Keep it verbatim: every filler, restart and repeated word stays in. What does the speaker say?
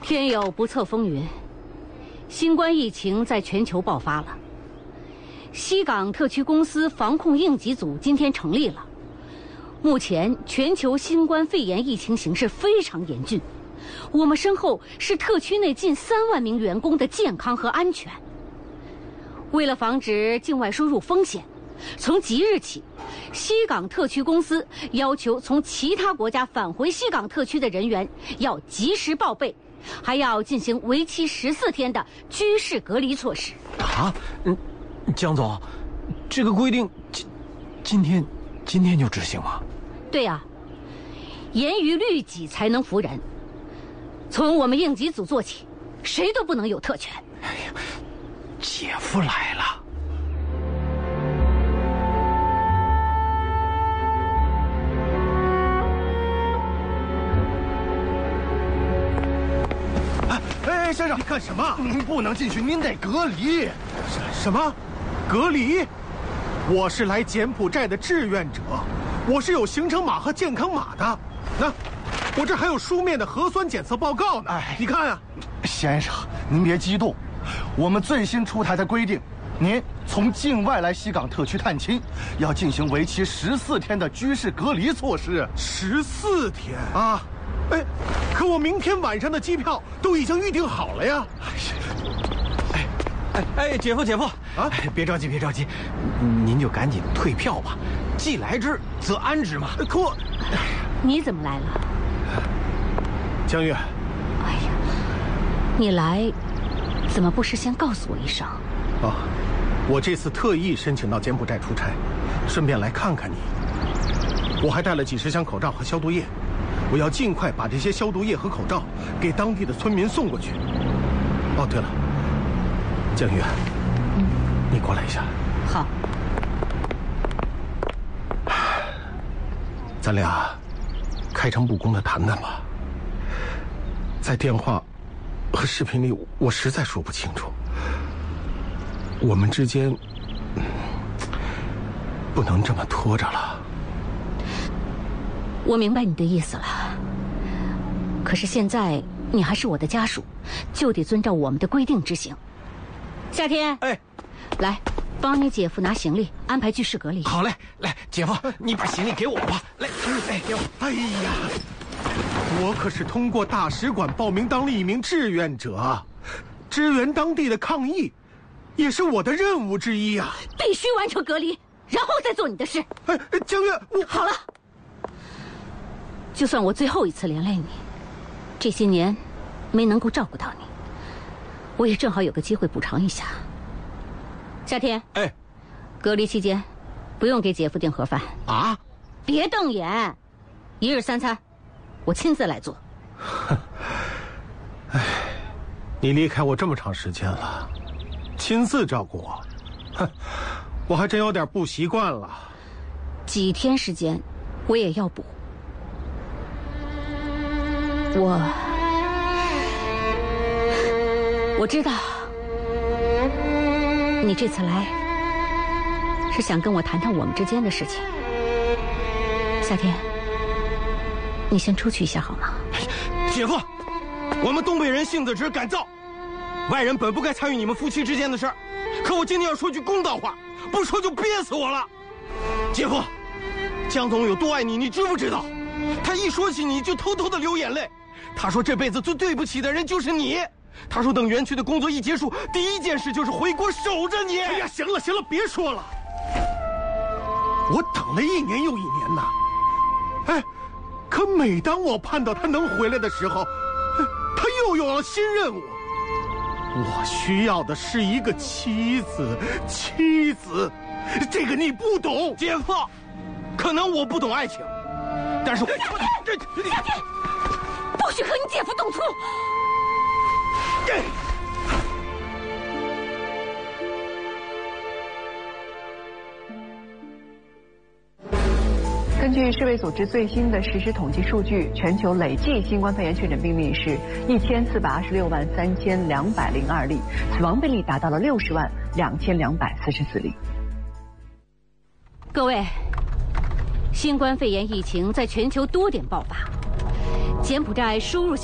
天有不测风云，新冠疫情在全球爆发了。西港特区公司防控应急组今天成立了。目前全球新冠肺炎疫情形势非常严峻，我们身后是特区内近三万名员工的健康和安全。为了防止境外输入风险，从即日起，西港特区公司要求从其他国家返回西港特区的人员要及时报备，还要进行为期十四天的居室隔离措施。 啊，嗯，江总，这个规定今今天今天就执行吗？ 对呀、啊，严于律己才能服人。从我们应急组做起，谁都不能有特权。 哎呀，姐夫来了。 哎，先生，你干什么？您不能进去，您得隔离。什什么？隔离？我是来柬埔寨的志愿者，我是有行程码和健康码的。那，我这还有书面的核酸检测报告呢。哎，你看啊， 先生，您别激动，我们最新出台的规定，您从境外来西港特区探亲，要进行为期十四天的居室隔离措施。 十四天啊！哎，可我明天晚上的机票都已经预定好了呀！ 哎，哎哎，姐夫姐夫啊，别着急别着急，您就赶紧退票吧，既来之则安之嘛。 可我， 你怎么来了？ 江月， 哎呀，你来，怎么不事先告诉我一声？ 哦，我这次特意申请到柬埔寨出差，顺便来看看你。我还带了几十箱口罩和消毒液。我要尽快把这些消毒液和口罩给当地的村民送过去。哦，对了，江玉，嗯，你过来一下。 好。 咱俩开诚布公的谈谈吧。在电话和视频里，我实在说不清楚，我们之间不能这么拖着了。 我明白你的意思了，可是现在你还是我的家属，就得遵照我们的规定执行。夏天， 哎， 来，帮你姐夫拿行李，安排居室隔离。 好嘞，来，姐夫，你把行李给我吧。来，哎，给我。 哎呀，我可是通过大使馆报名当了一名志愿者，支援当地的抗疫，也是我的任务之一啊！ 必须完成隔离，然后再做你的事。 哎，江月，我好了。就算我最后一次连累你，这些年没能够照顾到你，我也正好有个机会补偿一下。夏天， 哎， 隔离期间不用给姐夫订盒饭啊！ 别瞪眼，一日三餐我亲自来做。 哎，你离开我这么长时间了，亲自照顾我，哼，我还真有点不习惯了。 几天时间我也要补。我我知道，你这次来是想跟我谈谈我们之间的事情。夏天，你先出去一下好吗？ 姐夫，我们东北人性子直敢躁，外人本不该参与你们夫妻之间的事儿，可我今天要说句公道话，不说就憋死我了。姐夫，江总有多爱你，你知不知道？他一说起你就偷偷的流眼泪。他说这辈子最对不起的人就是你。他说等园区的工作一结束，第一件事就是回国守着你。 哎呀，行了行了，别说了，我等了一年又一年呐。哎，可每当我盼到他能回来的时候，他又有了新任务。我需要的是一个妻子，妻子，这个你不懂。 姐夫，可能我不懂爱情，但是我这夏天不许和你姐夫动粗。 根据世卫组织最新的实时统计数据，全球累计新冠肺炎确诊病例是一千四百二十六万三千两百零二例，死亡病例达到了六十万两千两百四十四例。 各位，新冠肺炎疫情在全球多点爆发，柬埔寨输入